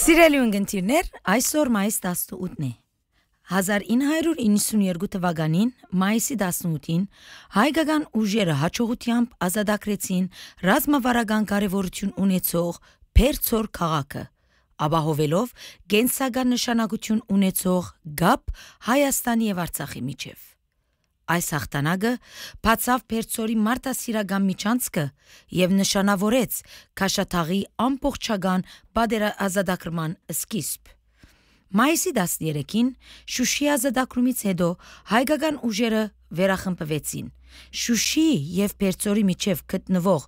Սիրելի ունգընտիրներ, այսօր մայիս 18-ն է։ 1992 թվականին մայիսի 18-ին հայկական ուժերը հաջողությամբ ազատագրեցին ռազմավարական կարևորություն ունեցող Փերծոր քաղաքը, ապահովելով կենսական նշանակություն ունեցող գապ Հայաստանի եւ Արցախի միջև։ Այս հաղթանակը բացավ Փերծորի մարտահրավերական միջանցքը եւ նշանավորեց Քաշաթաղի ամբողջական ազատագրման սկիզբ։ Մայիսի 13-ին Շուշի ազատագրումից հետո հայկական ուժերը վերախմբվեցին։ Շուշիի եւ Փերծորի միջև գտնվող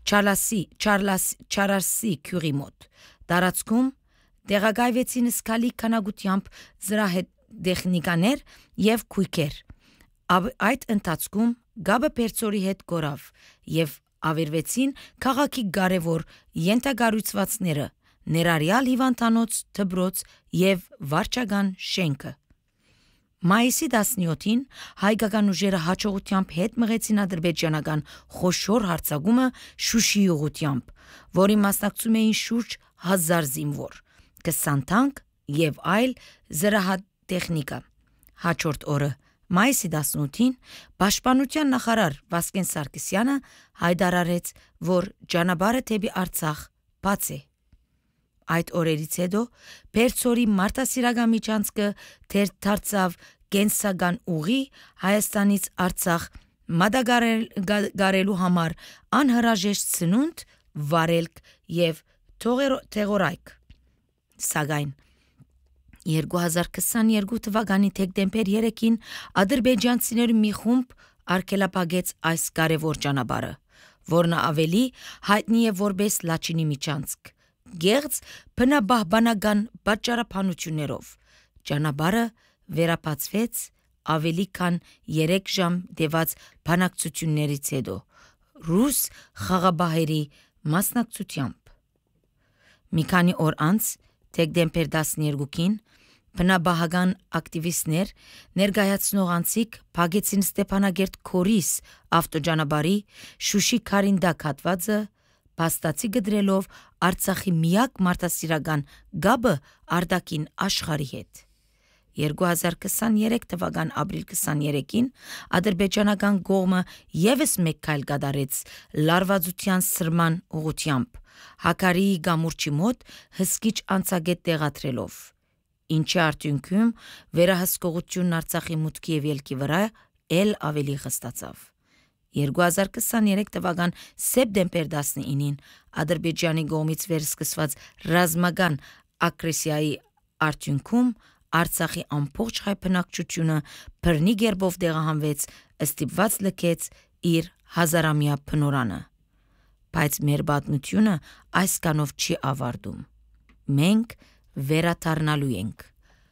Չարասի քյուղի մոտ տարածքում տեղակայվեցին զգալի քանակությամբ զրահտեխնիկաներ եւ քույքեր։ Այդ ընթացքում գաբը Փերծորի հետ կորավ եւ ավերվեցին քաղաքի կարևոր ենթակառուցվածքները, ներառյալ հիվանդանոց, դպրոց եւ վարչական շենքը։ Մայիսի 17-ին հայկական ուժերը հաջողությամբ հետ մղեցին ադրբեջանական խոշոր հարձակումը Շուշիի ուղղությամբ, որի մասնակցում էին շուրջ 1000 զինվոր, 20 տանկ եւ այլ զրահատեխնիկա։ Հաջորդ օրը Մայիսի 18-ին Պաշտպանության նախարար Վասկեն Սարգսյանը հայտարարեց, որ ճանապարհը դեպի Արցախ բաց է։ Այդ օրերից հետո Փերծորի մարտահրավերական միջանցքը դարձավ կենսական ուղի Հայաստանից Արցախ մատակարարելու համար անհրաժեշտ սնունդ, վարելք եւ թեղորայք։ Սակայն 2022 թվականի դեկտեմբեր 3-ին ադրբեջանցիների մի խումբ արգելափակեց այս կարևոր ճանապարհը, որն ավելի հայտնի է որպես Լաչինի միջանցք, գեղձ բնապահպանական պատճառաբանություններով։ Ճանապարհը վերաբացվեց ավելի քան 3 ժամ տևած բանակցություններից հետո ռուս խաղաղապահերի մասնակցությամբ։ Մի քանի օր անց դեկտեմբեր 12-ին բնապահական ակտիվիստներ ներկայացնող անձիկ փակեցին Ստեփանագերտ Քորիս ավտոճանապարհի Շուշի Քարինդակ հատվածը, փաստացի գդրելով Արցախի միակ մարտահրավերական գաբը արտաքին աշխարհի հետ։ 2023 թվական ապրիլ 23-ին ադրբեջանական կողմը եւս մեկ քայլ կատարեց լարվածության սրման ուղղությամբ, Հակարիի գամուրջի մոտ հսկիչ անցագետ տեղադրելով, ինչի արդյունքում վերահսկողությունն Արցախի մուտքի եւ ելքի վրա էլ ավելի խստացավ։ 2023 թվական սեպտեմբեր 19-ին Ադրբեջանի կողմից վերսկսված ռազմական ագրեսիայի արդյունքում Արցախի ամբողջ հայ բնակչությունը բռնի գերբով տեղահանվեց, ստիպված լքեց իր հազարամյա բնորանը։ Բայց մեր պատմությունը այսքանով չի ավարտում։ Մենք վերադառնալու ենք։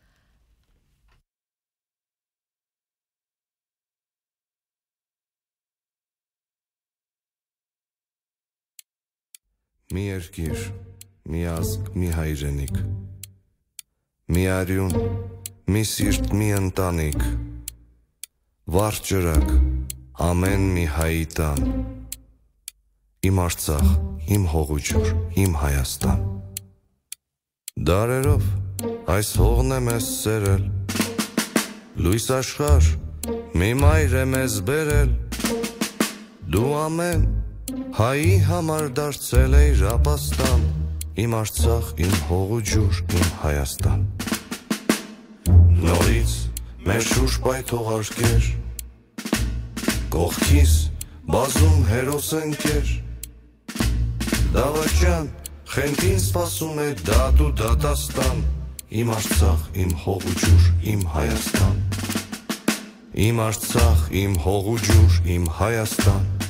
Մի երկիր, մի ազգ, մի հայրենիք, մի արյուն, մի սիրտ, մի ընտանիք, վառ ջրակ, ամեն մի հայի տան, իմ Արցախ, իմ հողուջուր, իմ Հայաստան։ Դարերով այս հողն է մեզ սերել, լույս աշխարհ, մի մայր է մեզ բերել, դու ամեն հայի համար դարձել էիր ապաստան, իմ Արցախ, իմ հողուջուր, իմ Հայաստան։ Նորից մեր շուրջ պայթողարկեր, կողքիս բազում հերոս ընկեր, Դավաճան, խենթին սպասում է դատ ու դատաստան, իմ Արցախ, իմ հողուջուր, իմ Հայաստան։ Իմ Արցախ, իմ հողուջուր, իմ Հայաստան։